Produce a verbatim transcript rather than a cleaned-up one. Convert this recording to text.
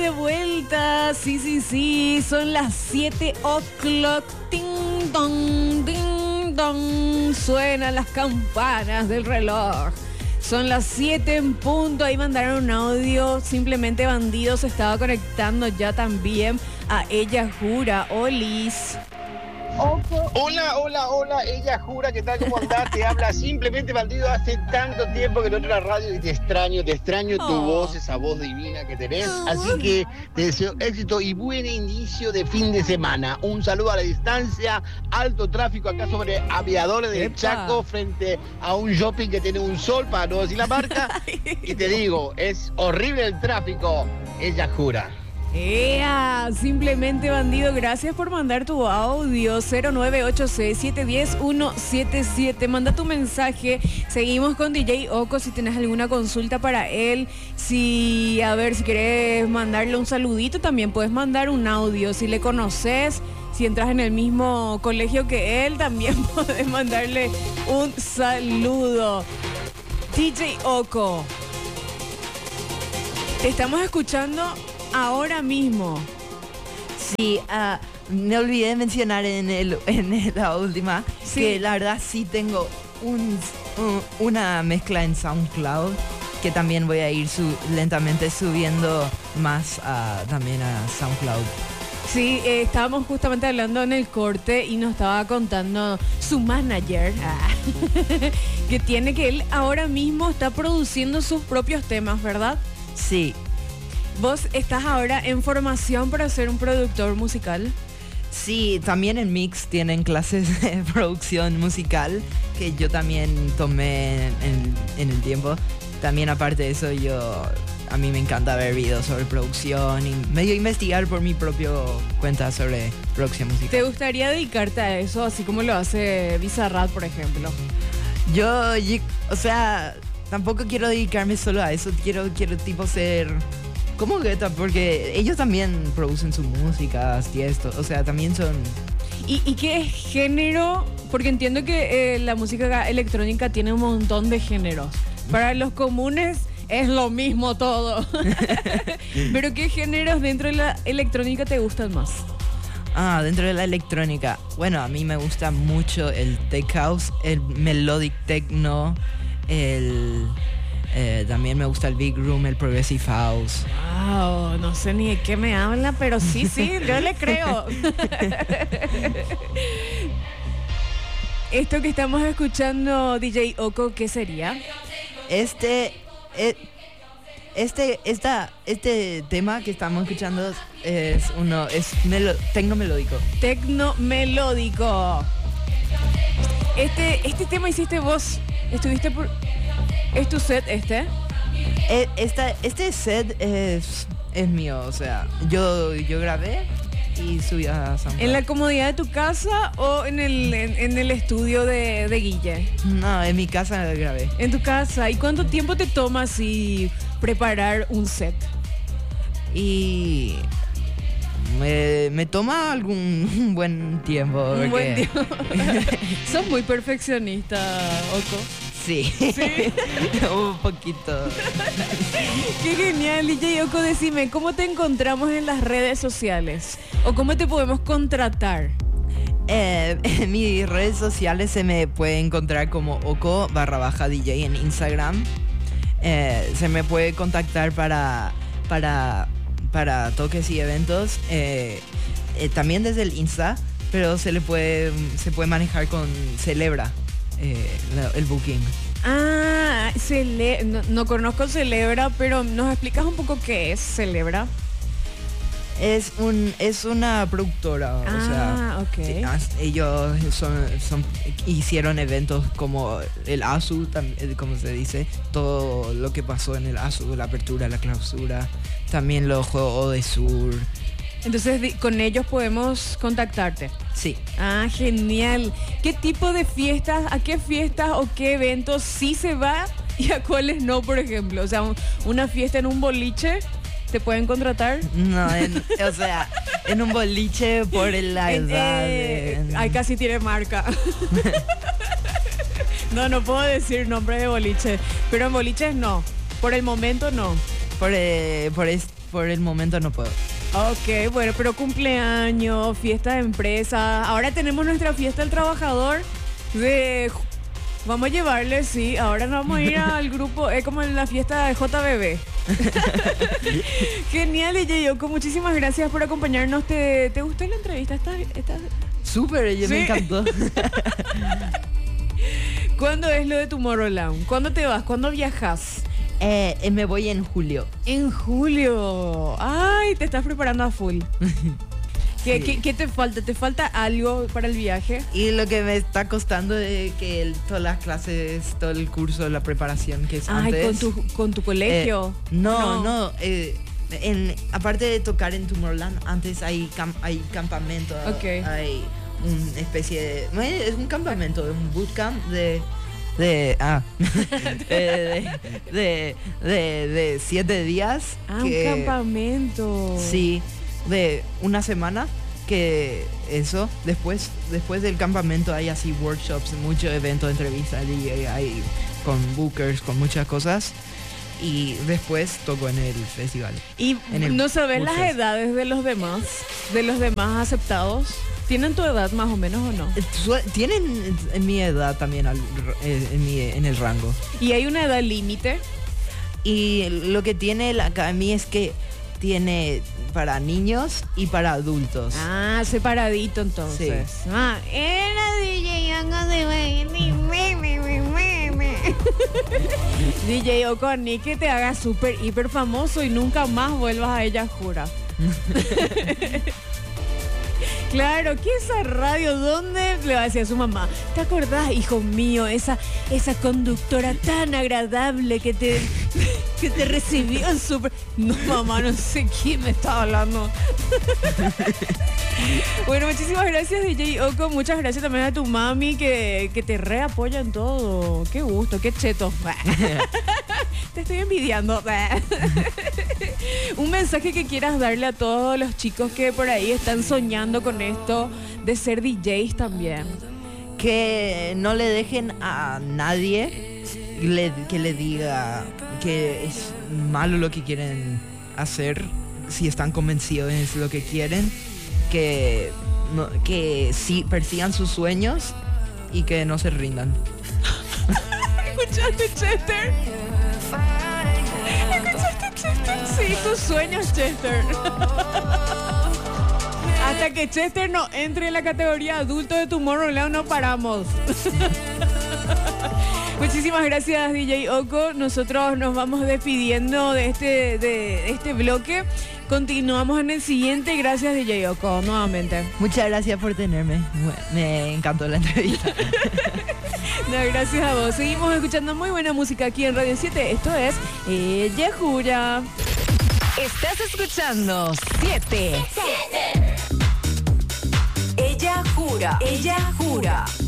de vuelta. Sí, sí, sí. Son las siete o'clock. Ting, dong, ding, dong. Suenan las campanas del reloj. Son las siete en punto. Ahí mandaron un audio. Simplemente Bandido se estaba conectando ya también a Ella Jura. Olis. Hola, hola, hola, Ella Jura, ¿qué tal? ¿Cómo andás? Te habla Simplemente Bandido. Hace tanto tiempo que no entro a la radio y te extraño, te extraño tu Oh. voz, esa voz divina que tenés. Así que te deseo éxito y buen inicio de fin de semana. Un saludo a la distancia, alto tráfico acá sobre Aviadores del Epa. Chaco, frente a un shopping que tiene un sol, para no decir la marca. Y te digo, es horrible el tráfico, Ella Jura. ¡Ea! Simplemente Bandido, gracias por mandar tu audio. Cero nueve ocho seis, siete uno cero, uno siete siete. Manda tu mensaje. Seguimos con D J Oco si tenés alguna consulta para él. Si, a ver, si querés mandarle un saludito, también puedes mandar un audio. Si le conoces, si entras en el mismo colegio que él, también puedes mandarle un saludo. D J Oco, te estamos escuchando ahora mismo. Sí, uh, me olvidé de mencionar en, el, en la última Sí. que la verdad sí tengo un, un- una mezcla en SoundCloud que también voy a ir su, lentamente subiendo más a, también a SoundCloud. Sí, eh, estábamos justamente hablando en el corte y nos estaba contando su manager ah, que tiene que él ahora mismo está produciendo sus propios temas, ¿verdad? Sí, Vos estás ahora en formación para ser un productor musical. sí, también en Mix tienen clases de producción musical que yo también tomé en, en el tiempo. También aparte de eso yo... A mí me encanta ver videos sobre producción y medio investigar por mi propio cuenta sobre producción musical. ¿Te gustaría dedicarte a eso, así como lo hace Bizarrap, por ejemplo? Yo, yo- o sea, tampoco quiero dedicarme solo a eso. Quiero, quiero tipo ser como Guetta, porque ellos también producen su música, y esto. O sea, también son... ¿Y, y qué género? Porque entiendo que eh, la música electrónica tiene un montón de géneros. Para los comunes es lo mismo todo. Pero ¿qué géneros dentro de la electrónica te gustan más? Ah, dentro de la electrónica. Bueno, a mí me gusta mucho el tech house, el melodic techno, el... eh, también me gusta el big room, el progressive house. Wow, no sé ni de qué me habla, pero sí, sí, yo le creo. Esto que estamos escuchando, D J Oco, ¿qué sería? Este, eh, este, esta, este tema que estamos escuchando es uno, es melo, tecno melódico. Tecno melódico. Este, este tema hiciste vos. Estuviste por... ¿Es tu set este? Eh, esta, este set es, es mío, o sea, yo, yo grabé y subí a SoundCloud. ¿En la comodidad de tu casa o en el, en, en el estudio de, de Guille? No, en mi casa grabé. En tu casa. ¿Y cuánto tiempo te toma así preparar un set? Y me, me toma algún un buen tiempo. Un porque- buen tiempo. Son muy perfeccionistas, Oco. Sí, un poquito. Qué genial, D J Oco, decime, ¿cómo te encontramos en las redes sociales? ¿O cómo te podemos contratar? Eh, en mis redes sociales se me puede encontrar como Oco barra baja D J en Instagram. Eh, se me puede contactar para, para, para toques y eventos. Eh, eh, también desde el Insta, pero se le puede, se puede manejar con Celebra, eh, la- el booking. Ah, cele no, no conozco Celebra, pero ¿nos explicas un poco qué es Celebra? Es un es una productora, o sea, Ah, ok. sí, as- ellos son, son hicieron eventos como el A S U, tam- eh, como se dice, todo lo que pasó en el A S U, la apertura, la clausura, también los Juegos Odesur. Entonces di- con ellos podemos contactarte. Sí, Ah, genial. ¿Qué tipo de fiestas, a qué fiestas o qué eventos sí se va y a cuáles no, por ejemplo? O sea, un- una fiesta en un boliche, ¿te pueden contratar? no, en- o sea, en un boliche por la En- edad. eh, en- ay, casi tiene marca. No, no puedo decir nombre de boliche, pero en boliches no. Por el momento no. por, eh, por, es- por el momento no puedo. Ok, bueno, pero cumpleaños, fiesta de empresa. Ahora tenemos nuestra fiesta del trabajador de... Vamos a llevarle, sí. Ahora nos vamos a ir al grupo, es como en la fiesta de J B B. Genial, D J Yoko. Muchísimas gracias por acompañarnos. ¿Te, te gustó la entrevista? ¿Estás, estás... Súper, yo ¿Sí? me encantó. ¿Cuándo es lo de Tomorrowland? ¿Cuándo te vas? ¿Cuándo viajas? Eh, eh, me voy en julio. En julio. Ay, te estás preparando a full. ¿Qué, Sí. qué, qué te falta? ¿Te falta algo para el viaje? Y lo que me está costando es que el- todas las clases, todo el curso, la preparación que es Ay, antes. con tu, con tu colegio. Eh, no, no. eh, en, aparte de tocar en Tomorrowland, antes hay, cam- hay campamento. Ok. Hay una especie de... no, es un campamento, un bootcamp de... De, ah, de, de, de, de- de siete días. Ah, que- un campamento. Sí, de una semana, que eso, después, después del campamento hay así workshops, muchos eventos, entrevistas, y hay, hay con bookers, con muchas cosas, y después toco en el festival. Y En el no sabes las Woodfest. edades de los demás, de los demás aceptados. ¿Tienen tu edad más o menos o no? Eh, su- Tienen en mi edad también, al- eh, en, mi- en el rango. Y hay una edad límite. Y lo que tiene la academia es que tiene para niños y para adultos. Ah, separadito entonces. Ah, era D J Yoko de Bailey, me, me, me, me, me. D J Yoko, ni que te hagas súper hiper famoso y nunca más vuelvas a ella, jura. Claro, ¿qué esa radio? ¿Dónde? Le va a decir a su mamá. ¿Te acordás, hijo mío? Esa, esa conductora tan agradable que te, que te recibió en súper... No, mamá, no sé quién me está hablando. Bueno, muchísimas gracias, D J Oko. Muchas gracias también a tu mami que, que te reapoya en todo. Qué gusto, qué cheto. Te estoy envidiando. Un mensaje que quieras darle a todos los chicos que por ahí están soñando con esto de ser D Js también. Que no le dejen a nadie le- que le diga que es malo lo que quieren hacer, si están convencidos es lo que quieren, que, no- que sí persigan sus sueños y que no se rindan. ¿Escuchaste, Chester? ¿Escuchaste, Chester? Sí, tus sueños, Chester. Hasta que Chester no entre en la categoría adulto de Tomorrowland no paramos. Muchísimas gracias, D J Oko. Nosotros nos vamos despidiendo de este, de este bloque. Continuamos en el siguiente. Gracias, D J Oko, nuevamente. Muchas gracias por tenerme. Me encantó la entrevista. No, gracias a vos. Seguimos escuchando muy buena música aquí en Radio siete. Esto es Ella Jura. Estás escuchando siete. Ella jura, ella jura.